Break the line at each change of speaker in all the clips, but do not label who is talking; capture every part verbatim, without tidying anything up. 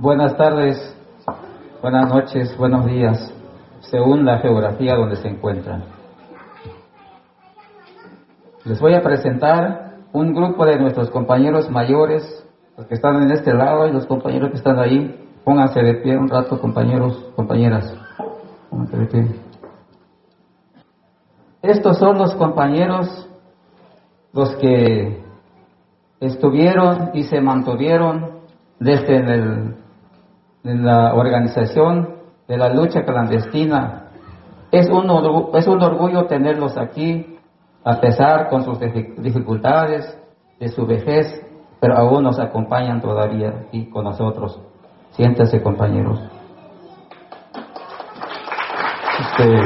Buenas tardes, buenas noches, buenos días, según la geografía donde se encuentran. Les voy a presentar un grupo de nuestros compañeros mayores, los que están en este lado y los compañeros que están ahí. Pónganse de pie un rato, compañeros, compañeras. Pónganse de pie. Estos son los compañeros, los que estuvieron y se mantuvieron desde el, en la organización de la lucha clandestina. Es un, es un orgullo tenerlos aquí, a pesar con sus dificultades, de su vejez, pero aún nos acompañan todavía aquí con nosotros. Siéntense, compañeros. Este,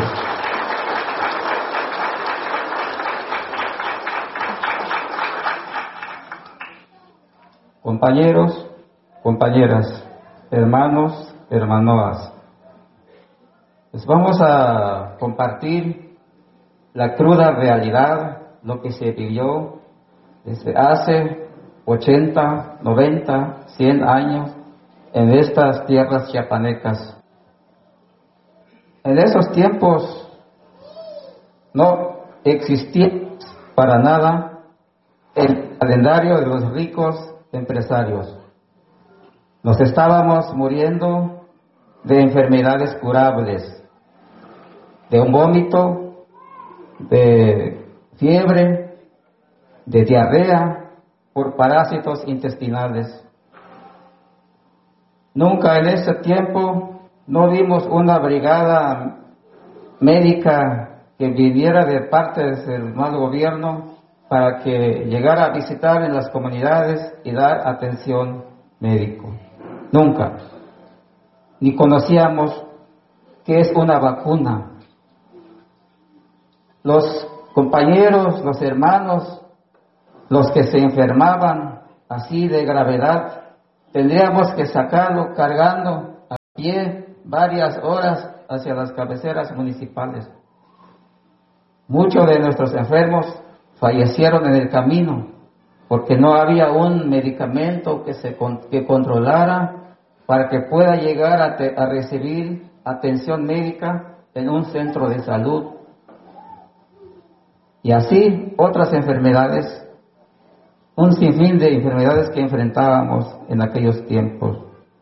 compañeros, compañeras, hermanos, hermanoas, les vamos a compartir la cruda realidad, lo que se vivió desde hace ochenta, noventa, cien años en estas tierras chiapanecas. En esos tiempos no existía para nada el calendario de los ricos empresarios. Nos estábamos muriendo de enfermedades curables, de un vómito, de fiebre, de diarrea por parásitos intestinales. Nunca en ese tiempo no vimos una brigada médica que viniera de parte del mal gobierno para que llegara a visitar en las comunidades y dar atención médica. Nunca. Ni conocíamos qué es una vacuna. Los compañeros, los hermanos, los que se enfermaban así de gravedad, tendríamos que sacarlo cargando a pie varias horas hacia las cabeceras municipales. Muchos de nuestros enfermos fallecieron en el camino porque no había un medicamento que se que controlara para que pueda llegar a, te, a recibir atención médica en un centro de salud. Y así otras enfermedades, un sinfín de enfermedades que enfrentábamos en aquellos tiempos.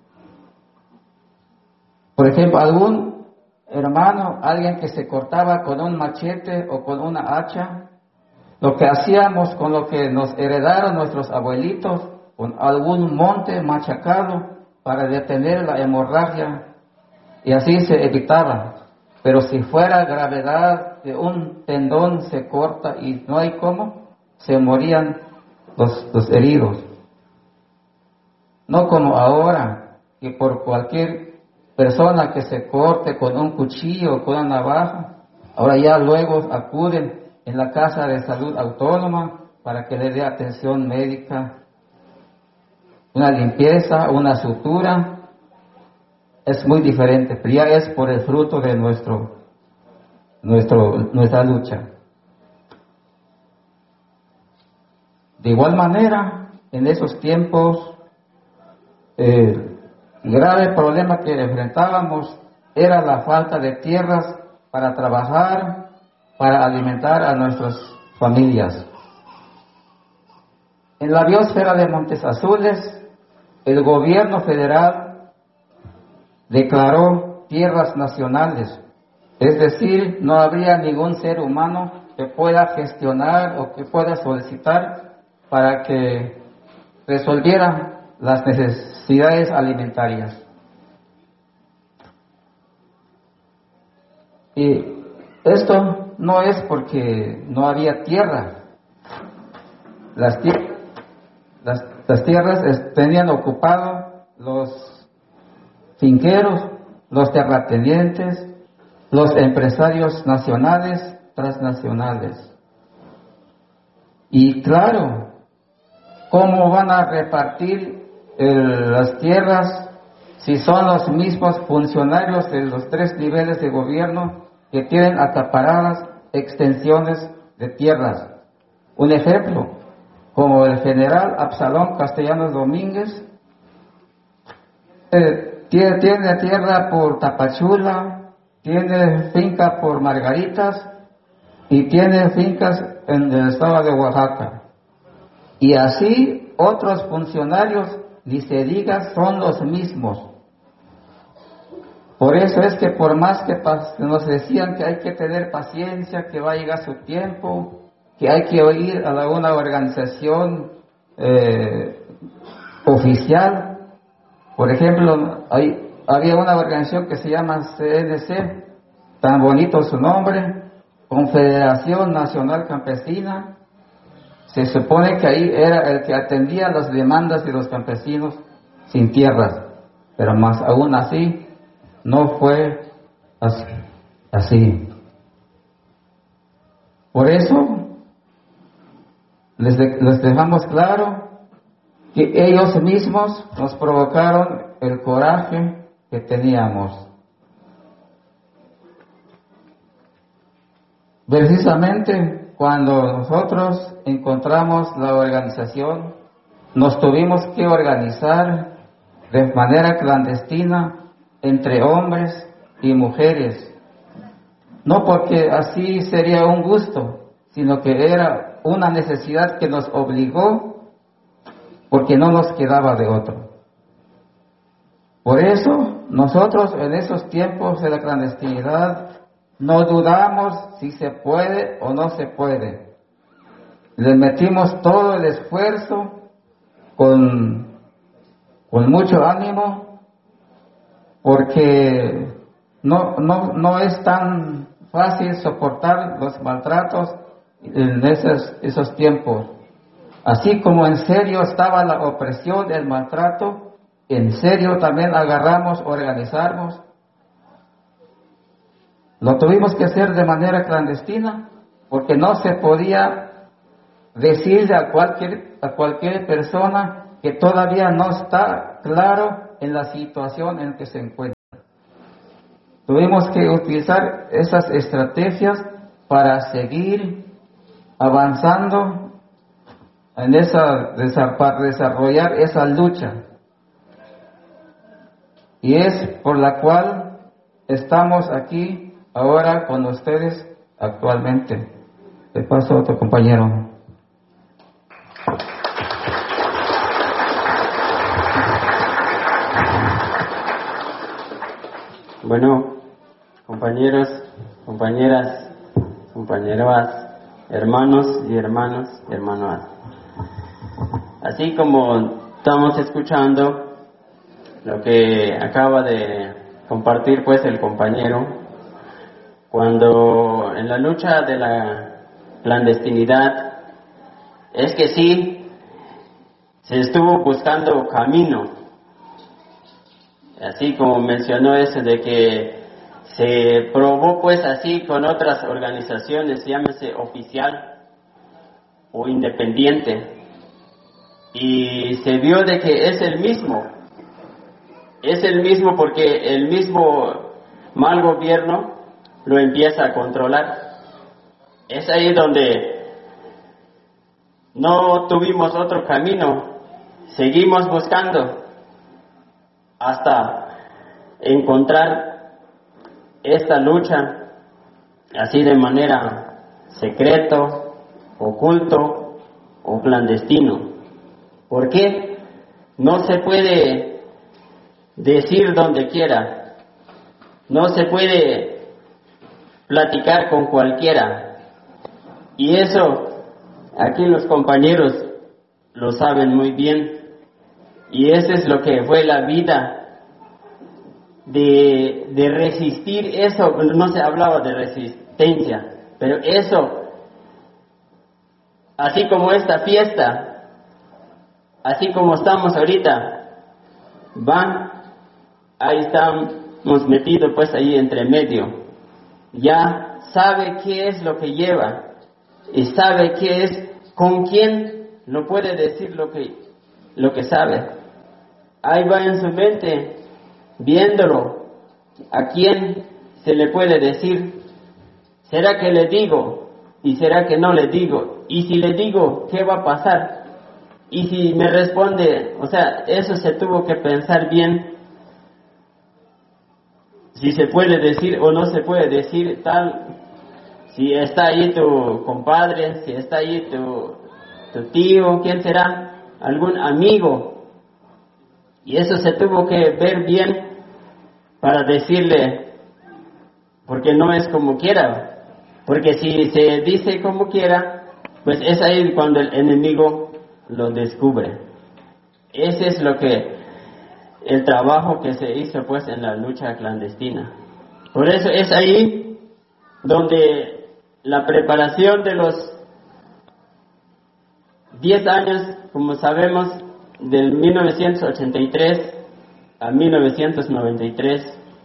Por ejemplo, algún hermano, alguien que se cortaba con un machete o con una hacha, lo que hacíamos con lo que nos heredaron nuestros abuelitos, con algún monte machacado para detener la hemorragia, y así se evitaba. Pero si fuera gravedad de un tendón se corta y no hay cómo, se morían los, los heridos. No como ahora, que por cualquier persona que se corte con un cuchillo o con una navaja, ahora ya luego acuden en la casa de salud autónoma para que le dé atención médica, una limpieza, una sutura. Es muy diferente, pero ya es por el fruto de nuestro, nuestro, nuestra lucha. De igual manera, en esos tiempos, el grave problema que enfrentábamos era la falta de tierras para trabajar, para alimentar a nuestras familias. En la biosfera de Montes Azules, el gobierno federal declaró tierras nacionales, es decir, no habría ningún ser humano que pueda gestionar o que pueda solicitar para que resolviera las necesidades alimentarias. Y esto no es porque no había tierra. Las, tier- las, las tierras tenían ocupado los finqueros, los terratenientes, los empresarios nacionales, transnacionales. Y claro, ¿cómo van a repartir el, las tierras si son los mismos funcionarios de los tres niveles de gobierno que tienen acaparadas extensiones de tierras? Un ejemplo, como el general Absalón Castellanos Domínguez, eh, tiene, tiene tierra por Tapachula, tiene finca por Margaritas y tiene fincas en el estado de Oaxaca. Y así otros funcionarios, ni se diga, son los mismos. Por eso es que por más que nos decían que hay que tener paciencia, que va a llegar su tiempo, que hay que ir a la, una organización eh, oficial. Por ejemplo, hay, había una organización que se llama C N C, tan bonito su nombre, Confederación Nacional Campesina. Se supone que ahí era el que atendía las demandas de los campesinos sin tierras, pero más aún así no fue así. así. Por eso les, de, les dejamos claro que ellos mismos nos provocaron el coraje que teníamos. Precisamente cuando nosotros encontramos la organización, nos tuvimos que organizar de manera clandestina entre hombres y mujeres, no porque así sería un gusto, sino que era una necesidad que nos obligó, porque no nos quedaba de otro. Por eso, nosotros en esos tiempos de la clandestinidad no dudamos si se puede o no se puede. Le metimos todo el esfuerzo con, con mucho ánimo, porque no, no, no es tan fácil soportar los maltratos en esos, esos tiempos. Así como en serio estaba la opresión, el maltrato, en serio también agarramos, organizarnos. Lo tuvimos que hacer de manera clandestina, porque no se podía decirle a cualquier, a cualquier persona que todavía no está claro en la situación en que se encuentra. Tuvimos que utilizar esas estrategias para seguir avanzando en esa, para desarrollar esa lucha. Y es por la cual estamos aquí ahora con ustedes actualmente. Le paso a otro compañero.
Bueno, compañeros, compañeras, compañeras, hermanos y hermanas, hermanas. Así como estamos escuchando lo que acaba de compartir pues el compañero, cuando en la lucha de la clandestinidad, es que sí, se estuvo buscando camino. Así como mencionó eso de que se probó pues así con otras organizaciones, llámese oficial o independiente, y se vio de que es el mismo, es el mismo porque el mismo mal gobierno lo empieza a controlar. Es ahí donde no tuvimos otro camino, seguimos buscando hasta encontrar esta lucha así de manera secreto, oculto o clandestino. ¿Por qué? No se puede decir donde quiera, no se puede platicar con cualquiera, y eso aquí los compañeros lo saben muy bien. Y eso es lo que fue la vida de, de resistir eso. No se hablaba de resistencia, pero eso, así como esta fiesta, así como estamos ahorita, van, ahí estamos metidos pues ahí entre medio. Ya sabe qué es lo que lleva y sabe qué es, con quién no puede decir lo que, lo que sabe. Ahí va en su mente, viéndolo, a quién se le puede decir. ¿Será que le digo? ¿Y será que no le digo? Y si le digo, ¿qué va a pasar? Y si me responde, o sea, eso se tuvo que pensar bien si se puede decir o no se puede decir tal, si está ahí tu compadre, si está ahí tu, tu tío, ¿quién será? Algún amigo. Y eso se tuvo que ver bien para decirle, porque no es como quiera. Porque si se dice como quiera, pues es ahí cuando el enemigo lo descubre. Ese es lo que, el trabajo que se hizo pues en la lucha clandestina. Por eso es ahí donde la preparación de los diez años, como sabemos, del mil novecientos ochenta y tres a mil novecientos noventa y tres,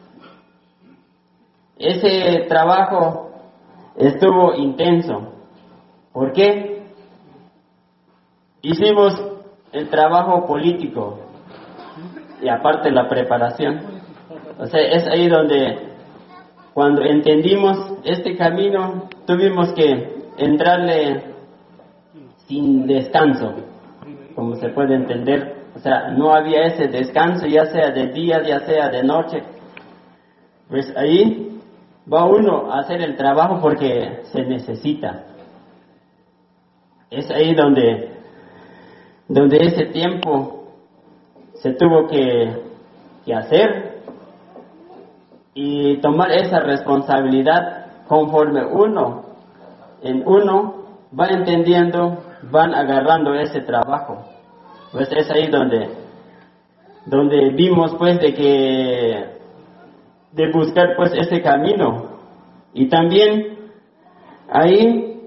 ese trabajo estuvo intenso. ¿Por qué? Hicimos el trabajo político y aparte la preparación. O sea, es ahí donde cuando entendimos este camino tuvimos que entrarle sin descanso, como se puede entender. O sea, no había ese descanso, ya sea de día, ya sea de noche. Pues ahí va uno a hacer el trabajo porque se necesita. Es ahí donde, donde ese tiempo se tuvo que, que hacer y tomar esa responsabilidad conforme uno, en uno, va entendiendo, van agarrando ese trabajo. Pues es ahí donde, donde vimos pues de que, de buscar pues ese camino. Y también ahí,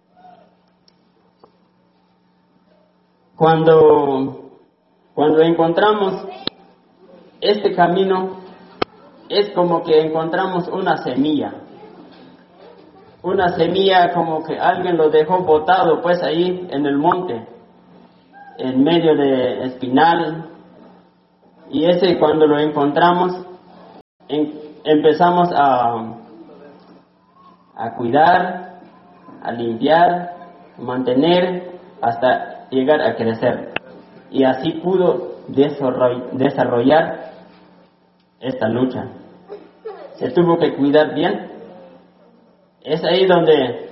cuando, cuando encontramos este camino, es como que encontramos una semilla. Una semilla como que alguien lo dejó botado pues ahí en el monte, en medio de espinal. Y ese cuando lo encontramos, en, empezamos a, a cuidar, a limpiar, a mantener, hasta llegar a crecer. Y así pudo desarrollar esta lucha. Se tuvo que cuidar bien. Es ahí donde,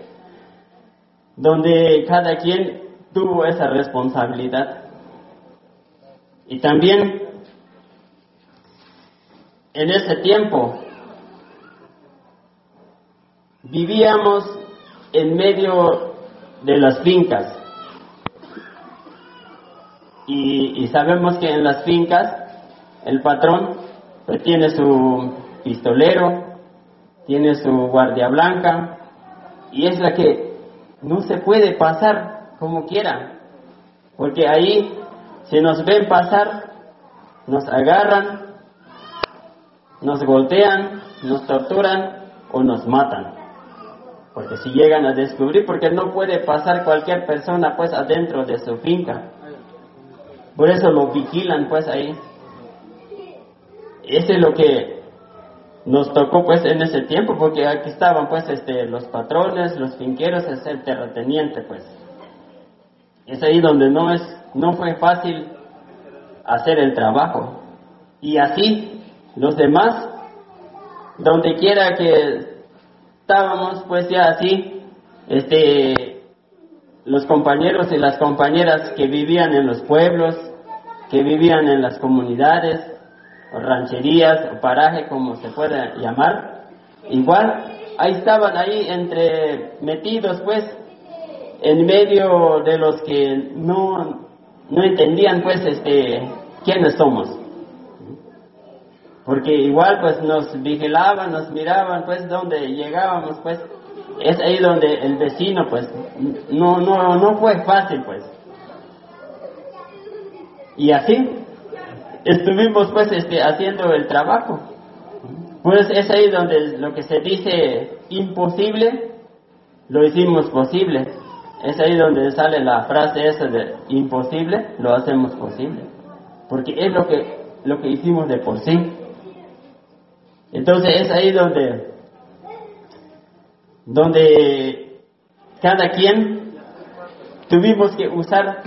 donde cada quien tuvo esa responsabilidad. Y también en ese tiempo vivíamos en medio de las fincas. Y, y sabemos que en las fincas el patrón pues tiene su pistolero, tiene su guardia blanca, y es la que no se puede pasar como quiera, porque ahí si nos ven pasar, nos agarran, nos golpean, nos torturan o nos matan. Porque si llegan a descubrir, porque no puede pasar cualquier persona pues adentro de su finca. Por eso lo vigilan pues ahí. Ese es lo que nos tocó pues en ese tiempo, porque aquí estaban pues este los patrones, los finqueros, es el terrateniente pues. Es ahí donde no es, no fue fácil hacer el trabajo. Y así los demás, donde quiera que estábamos pues ya así, este los compañeros y las compañeras que vivían en los pueblos, que vivían en las comunidades, o rancherías, o paraje, como se pueda llamar, igual, ahí estaban ahí entre, metidos pues, en medio de los que no, no entendían pues, este, quiénes somos. Porque igual pues nos vigilaban, nos miraban pues donde llegábamos pues, es ahí donde el vecino pues, no, no, no fue fácil pues. Y así, estuvimos pues este, haciendo el trabajo. Pues es ahí donde lo que se dice imposible, lo hicimos posible. Es ahí donde sale la frase esa de imposible, lo hacemos posible. Porque es lo que, lo que hicimos de por sí. Entonces es ahí donde, donde cada quien tuvimos que usar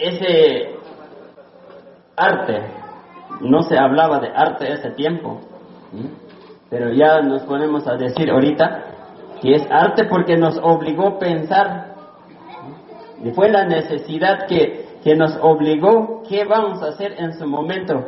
ese arte. No se hablaba de arte ese tiempo, ¿Mm? Pero ya nos ponemos a decir ahorita que es arte porque nos obligó a pensar. Y fue la necesidad que, que nos obligó qué vamos a hacer en su momento.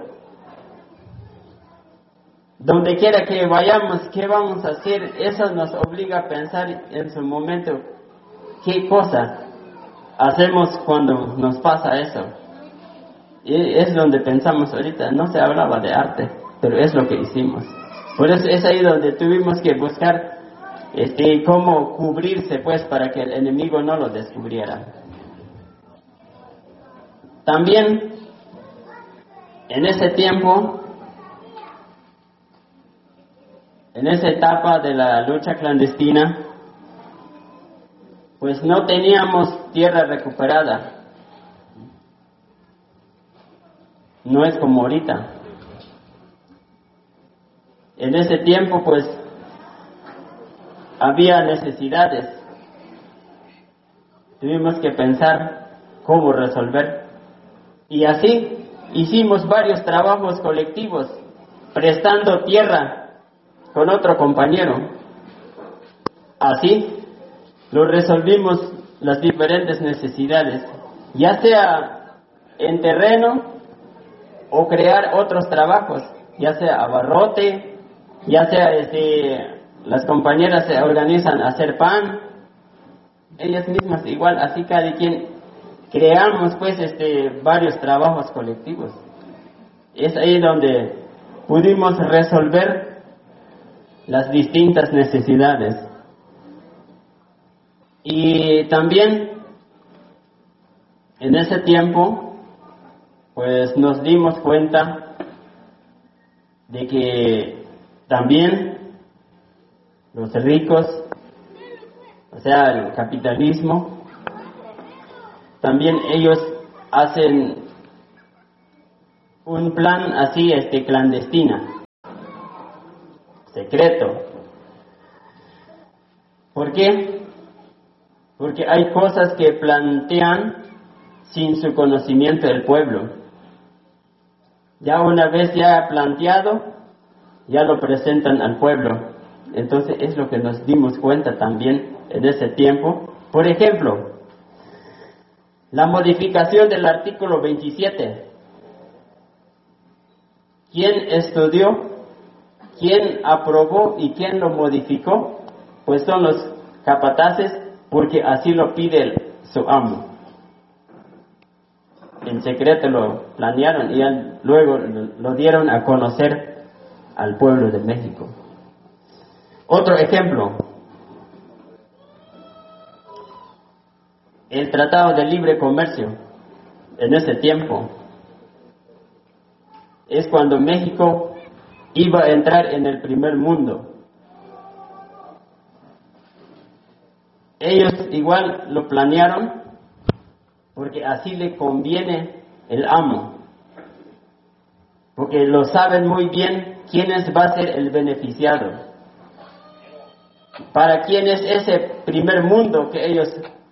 Donde quiera que vayamos, qué vamos a hacer, eso nos obliga a pensar en su momento qué cosa hacemos cuando nos pasa eso. Y es donde pensamos ahorita, no se hablaba de arte, pero es lo que hicimos. Por eso es ahí donde tuvimos que buscar este, cómo cubrirse, pues, para que el enemigo no lo descubriera. También, en ese tiempo, en esa etapa de la lucha clandestina, pues no teníamos tierra recuperada. No es como ahorita. En ese tiempo, pues, había necesidades. Tuvimos que pensar cómo resolver. Y así hicimos varios trabajos colectivos, prestando tierra con otro compañero. Así lo resolvimos las diferentes necesidades, ya sea en terreno o crear otros trabajos, ya sea abarrote, ya sea este, las compañeras se organizan a hacer pan, ellas mismas igual, así cada quien creamos pues este varios trabajos colectivos. Es ahí donde pudimos resolver las distintas necesidades. Y también en ese tiempo pues nos dimos cuenta de que también los ricos, o sea el capitalismo, también ellos hacen un plan así este clandestina, secreto. ¿Por qué? Porque hay cosas que plantean sin su conocimiento del pueblo. Ya una vez ya planteado, ya lo presentan al pueblo. Entonces es lo que nos dimos cuenta también en ese tiempo. Por ejemplo, la modificación del artículo veintisiete. ¿Quién estudió? ¿Quién aprobó y quién lo modificó? Pues son los capataces, porque así lo pide el, su amo. En secreto lo planearon y luego lo dieron a conocer al pueblo de México. Otro ejemplo, el Tratado de Libre Comercio. En ese tiempo es cuando México iba a entrar en el primer mundo. Ellos igual lo planearon porque así le conviene el amo, porque lo saben muy bien quién es, va a ser el beneficiado, para quién es ese primer mundo que ellos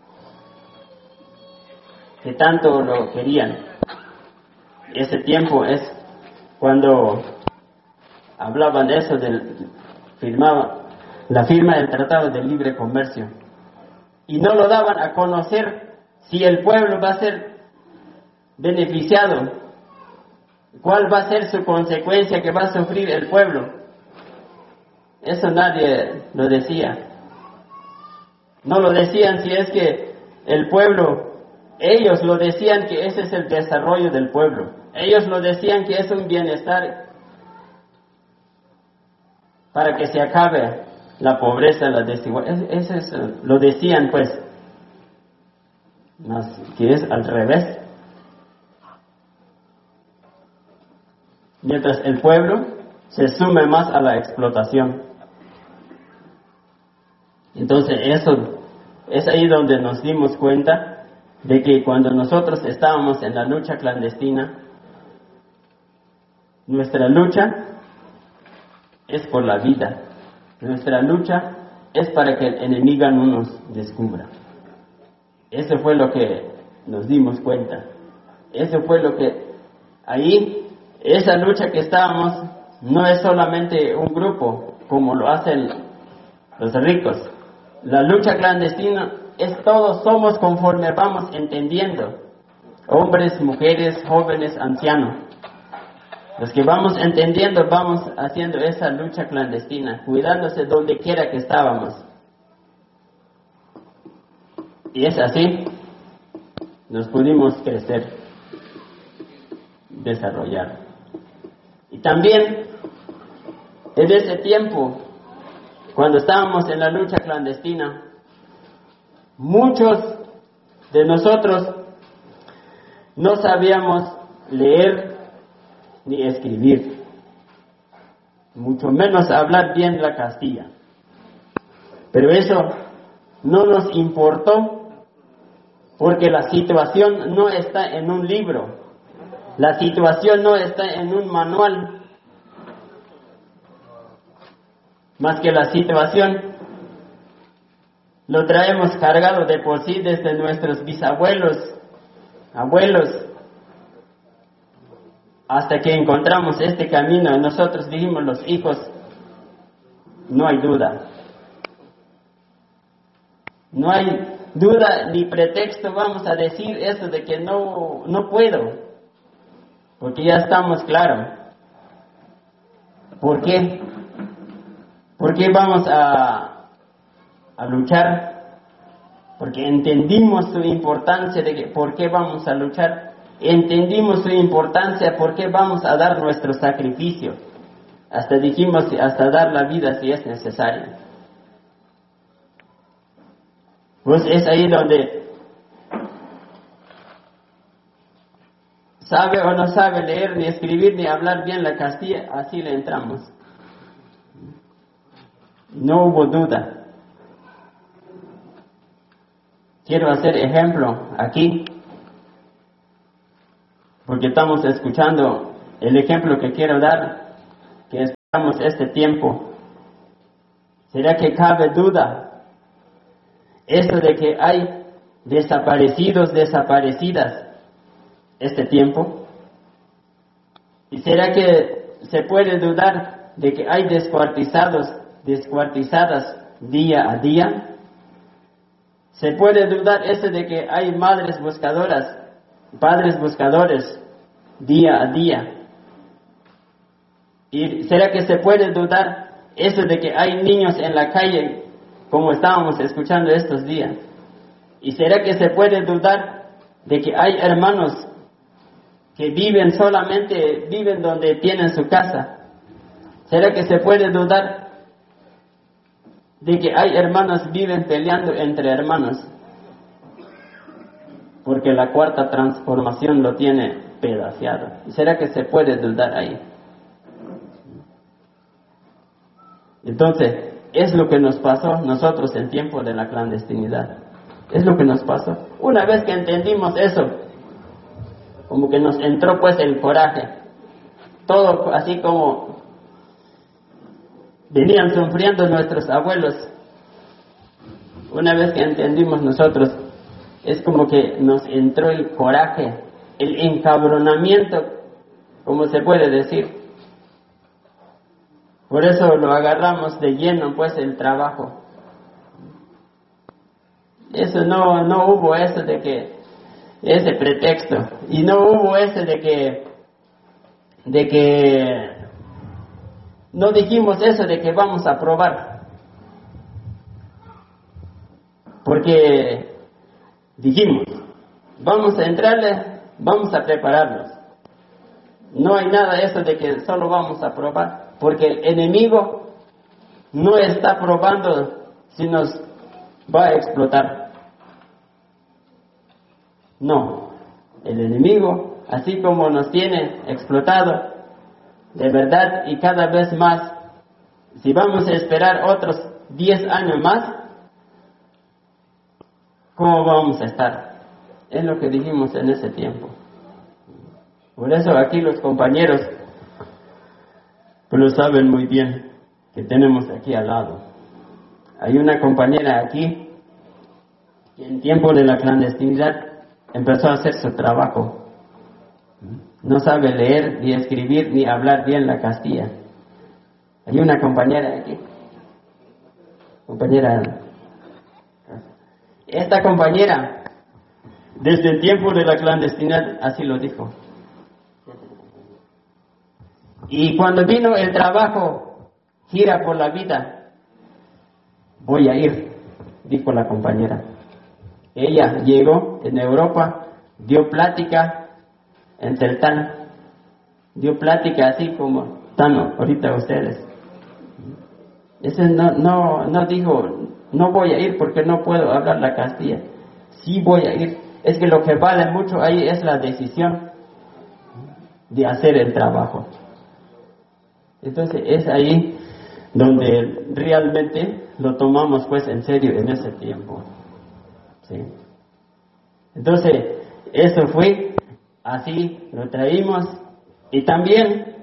que tanto lo querían. Ese tiempo es cuando hablaban de eso, del, firmaba, la firma del Tratado de Libre Comercio, y no lo daban a conocer si el pueblo va a ser beneficiado, cuál va a ser su consecuencia que va a sufrir el pueblo. Eso nadie lo decía. No lo decían si es que el pueblo, ellos lo decían que ese es el desarrollo del pueblo. Ellos lo decían que es un bienestar para que se acabe la pobreza, la desigualdad. Eso es, lo decían pues, más que es al revés. Mientras el pueblo se sume más a la explotación. Entonces eso es ahí donde nos dimos cuenta de que cuando nosotros estábamos en la lucha clandestina, nuestra lucha es por la vida. Nuestra lucha es para que el enemigo no nos descubra. Eso fue lo que nos dimos cuenta. Eso fue lo que ahí, esa lucha que estábamos, no es solamente un grupo como lo hacen los ricos. La lucha clandestina es todos somos conforme vamos entendiendo, hombres, mujeres, jóvenes, ancianos. Los que vamos entendiendo vamos haciendo esa lucha clandestina, cuidándose donde quiera que estábamos. Y es así, nos pudimos crecer, desarrollar. Y también, en ese tiempo, cuando estábamos en la lucha clandestina, muchos de nosotros no sabíamos leer ni escribir, mucho menos hablar bien la Castilla. Pero eso no nos importó, porque la situación no está en un libro, la situación no está en un manual, más que la situación lo traemos cargado de por sí desde nuestros bisabuelos, abuelos, hasta que encontramos este camino. Nosotros dijimos, los hijos, no hay duda, no hay duda ni pretexto, vamos a decir eso de que no, no puedo, porque ya estamos claros. ¿Por qué? ¿Por qué vamos a, a luchar? Porque entendimos su importancia de que, ¿por qué vamos a luchar? Entendimos su importancia, ¿por qué vamos a dar nuestro sacrificio? Hasta dijimos, hasta dar la vida si es necesario. Pues es ahí donde sabe o no sabe leer, ni escribir, ni hablar bien la Castilla, así le entramos. No hubo duda. Quiero hacer ejemplo aquí, porque estamos escuchando el ejemplo que quiero dar, que esperamos este tiempo. ¿Será que cabe duda esto de que hay desaparecidos, desaparecidas este tiempo? ¿Y será que se puede dudar de que hay descuartizados, descuartizadas día a día? ¿Se puede dudar eso de que hay madres buscadoras, padres buscadores día a día? ¿Y será que se puede dudar eso de que hay niños en la calle, como estábamos escuchando estos días? ¿Y será que se puede dudar de que hay hermanos que viven solamente, viven donde tienen su casa? ¿Será que se puede dudar de que hay hermanos que viven peleando entre hermanos? Porque la cuarta transformación lo tiene pedaceado. ¿Será que se puede dudar ahí? Entonces, es lo que nos pasó nosotros en tiempo de la clandestinidad. Es lo que nos pasó. Una vez que entendimos eso, como que nos entró pues el coraje. Todo así como venían sufriendo nuestros abuelos. Una vez que entendimos nosotros, es como que nos entró el coraje, el encabronamiento, como se puede decir. Por eso lo agarramos de lleno, pues, el trabajo. Eso no, no hubo eso de que, ese pretexto, y no hubo ese de que, de que, no dijimos eso de que vamos a probar. Porque dijimos, vamos a entrarle, vamos a prepararnos. No hay nada eso de que solo vamos a probar. Porque el enemigo no está probando si nos va a explotar. No, el enemigo, así como nos tiene explotado, de verdad y cada vez más, si vamos a esperar otros diez años más, ¿cómo vamos a estar? Es lo que dijimos en ese tiempo. Por eso aquí los compañeros pues lo saben muy bien, que tenemos aquí al lado. Hay una compañera aquí que en tiempo de la clandestinidad empezó a hacer su trabajo. No sabe leer, ni escribir, ni hablar bien la Castilla. Hay una compañera aquí. Compañera. Esta compañera, desde el tiempo de la clandestinidad, así lo dijo. Y cuando vino el trabajo, gira por la vida, voy a ir, dijo la compañera. Ella llegó en Europa, dio plática en Teltán, dio plática así como están ahorita ustedes. Ese no, no, no dijo, no voy a ir porque no puedo hablar la Castilla. Sí voy a ir. Es que lo que vale mucho ahí es la decisión de hacer el trabajo. Entonces es ahí donde realmente lo tomamos pues en serio en ese tiempo. ¿Sí? Entonces eso fue así, lo traímos. Y también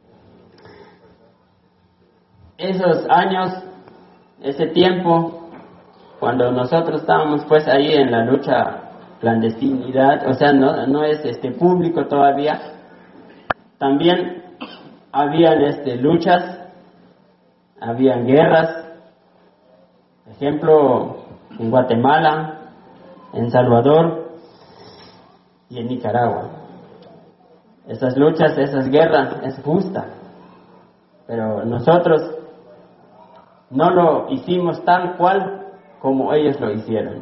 esos años, ese tiempo, cuando nosotros estábamos pues ahí en la lucha clandestinidad, o sea, no, no es este público todavía, también habían este, luchas, habían guerras, por ejemplo, en Guatemala, en Salvador y en Nicaragua. Esas luchas, esas guerras es justa, pero nosotros no lo hicimos tal cual como ellos lo hicieron.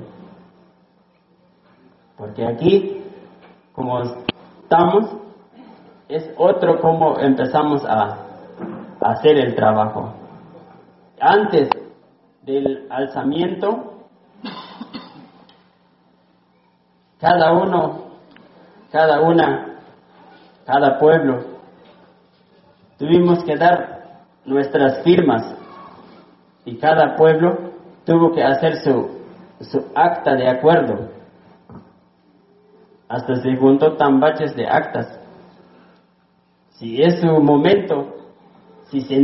Porque aquí, como estamos, es otro como empezamos a, a hacer el trabajo. Antes del alzamiento, cada uno, cada una, cada pueblo, tuvimos que dar nuestras firmas y cada pueblo tuvo que hacer su, su acta de acuerdo. Hasta se juntó tambaches de actas. Si es su momento, si se